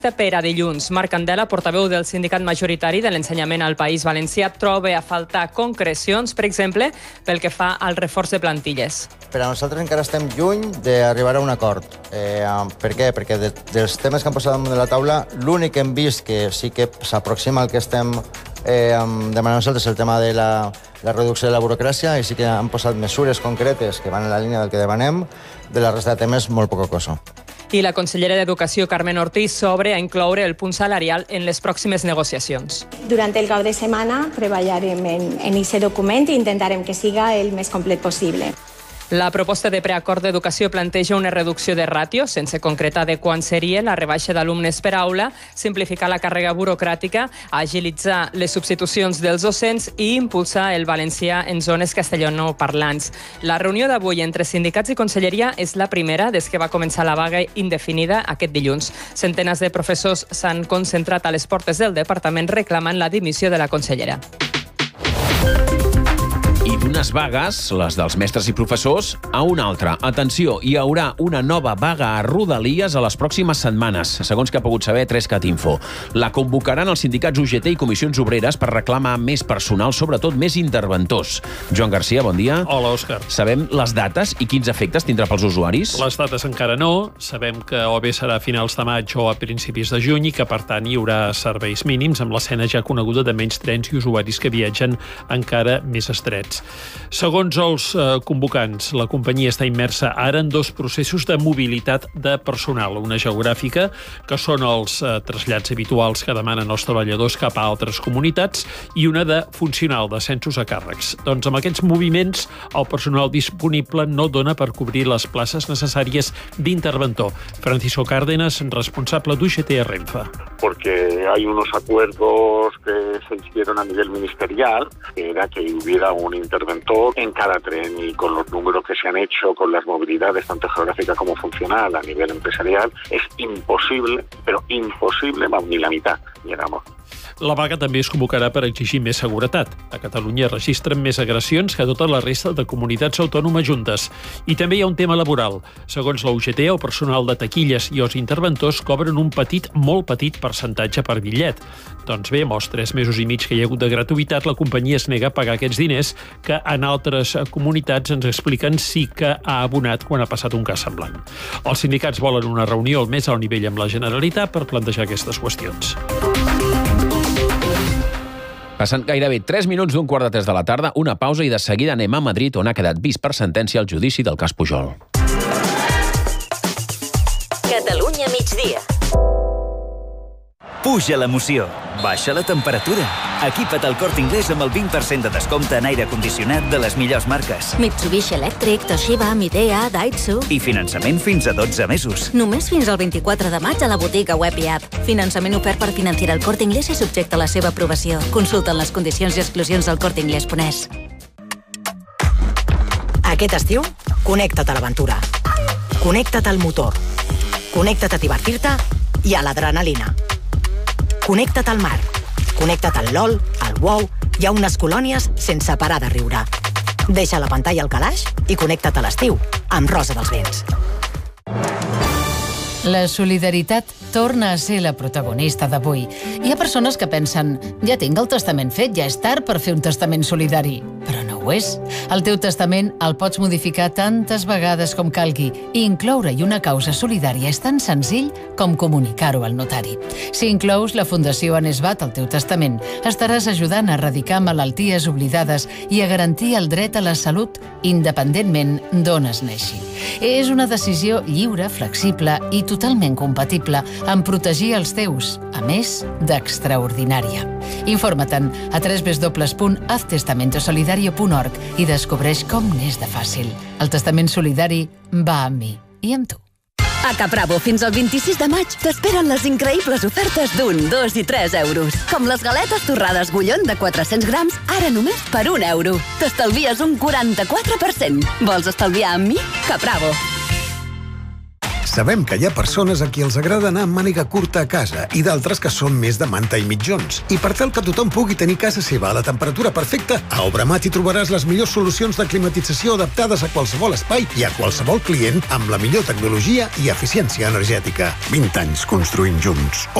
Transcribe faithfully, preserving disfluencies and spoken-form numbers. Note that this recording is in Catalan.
Per a dilluns, Marc Candela, portaveu del sindicat majoritari de l'ensenyament al País Valencià, troba a faltar concrecions, per exemple, pel que fa al reforç de plantilles. Per a nosaltres encara estem lluny d'arribar a un acord. Eh, per què? Perquè de, dels temes que han posat damunt de la taula, l'únic que hem vist que sí que s'aproxima al que estem eh, demanant nosaltres és el tema de la, la reducció de la burocràcia, i sí que han posat mesures concretes que van en la línia del que demanem. De la resta de temes, molt poca cosa. I la consellera d'Educació, Carmen Ortiz, s'obre a incloure el punt salarial en les pròximes negociacions. Durant el cap de setmana treballarem en aquest document i intentarem que siga el més complet possible. La proposta de preacord d'educació planteja una reducció de ràtios, sense concretar de quan seria la rebaixa d'alumnes per aula, simplificar la càrrega burocràtica, agilitzar les substitucions dels docents i impulsar el valencià en zones castellanoparlants. La reunió d'avui entre sindicats i conselleria és la primera des que va començar la vaga indefinida aquest dilluns. Centenars de professors s'han concentrat a les portes del departament reclamant la dimissió de la consellera. I d'unes vagues, les dels mestres i professors, a una altra. Atenció, hi haurà una nova vaga a Rodalies a les pròximes setmanes, segons que ha pogut saber Trescat Info. La convocaran els sindicats U G T i comissions obreres per reclamar més personal, sobretot més interventors. Joan Garcia, bon dia. Hola, Òscar. Sabem les dates i quins efectes tindrà pels usuaris? Les dates encara no. Sabem que o bé serà a finals de maig o a principis de juny i que, per tant, hi haurà serveis mínims amb l'escena ja coneguda de menys trens i usuaris que viatgen encara més estrets. Segons els eh, convocants, la companyia està immersa ara en dos processos de mobilitat de personal. Una geogràfica, que són els eh, trasllats habituals que demanen els treballadors cap a altres comunitats, i una de funcional, d'ascensos a càrrecs. Doncs amb aquests moviments, el personal disponible no dona per cobrir les places necessàries d'interventor. Francisco Cárdenas, responsable d'U G T a Renfe. Porque hay unos acuerdos que se hicieron a nivel ministerial, que era que hubiera un interventor en cada tren, y con los números que se han hecho, con las movilidades tanto geográfica como funcional a nivel empresarial, es imposible, pero imposible, ni la mitad llegamos. La vaga també es convocarà per exigir més seguretat. A Catalunya registren més agressions que tota la resta de comunitats autònomes juntes. I també hi ha un tema laboral. Segons la U G T, el personal de taquilles i els interventors cobren un petit, molt petit percentatge per bitllet. Doncs bé, amb els tres mesos i mig que hi ha hagut de gratuïtat, la companyia es nega a pagar aquests diners que en altres comunitats ens expliquen sí que ha abonat quan ha passat un cas semblant. Els sindicats volen una reunió al més alt nivell amb la Generalitat per plantejar aquestes qüestions. Passant gairebé tres minuts d'un quart de tres de la tarda, una pausa i de seguida anem a Madrid, on ha quedat vist per sentència el judici del cas Pujol. Catalunya migdia. Puja l'emoció, baixa la temperatura. Equipa't al Corte Inglés amb el vint per cent de descompte en aire condicionat de les millors marques. Mitsubishi Electric, Toshiba, Midea, Daihatsu... I finançament fins a dotze mesos. Només fins al vint-i-quatre de maig a la botiga web i app. Finançament ofert per Financiera El Corte Inglés i subjecte a la seva aprovació. Consulta les condicions i exclusions del corte inglés punt es. Aquest estiu, connecta't a l'aventura. Connecta't al motor. Connecta't a divertir-te i a l'adrenalina. Connecta't al mar. Connecta't al LOL, al WoW i a unes colònies sense parar de riure. Deixa la pantalla al calaix i connecta't a l'estiu amb Rosa dels Vents. La solidaritat torna a ser la protagonista d'avui. Hi ha persones que pensen, ja tinc el testament fet, ja és tard per fer un testament solidari. Però no ho és. El teu testament el pots modificar tantes vegades com calgui i incloure-hi una causa solidària és tan senzill com comunicar-ho al notari. Si inclous la Fundació Anesbat al teu testament, estaràs ajudant a erradicar malalties oblidades i a garantir el dret a la salut independentment d'on es neixi. És una decisió lliure, flexible i totalment compatible amb protegir els teus, a més d'extraordinària. Informa-te'n a w w w punt haz testamento solidario punt org i descobreix com n'és de fàcil. El testament solidari va amb mi i amb tu. A Capravo, fins al vint-i-sis de maig, t'esperen les increïbles ofertes d'un, dos i tres euros. Com les galetes torrades Gullón de quatre-cents grams, ara només per un euro. T'estalvies un quaranta-quatre per cent. Vols estalviar amb mi? Capravo. Sabem que hi ha persones a qui els agrada anar amb màniga curta a casa i d'altres que són més de manta i mitjons. I per tal que tothom pugui tenir casa seva a la temperatura perfecta, a Obramat hi trobaràs les millors solucions de climatització adaptades a qualsevol espai i a qualsevol client amb la millor tecnologia i eficiència energètica. vint anys construint junts.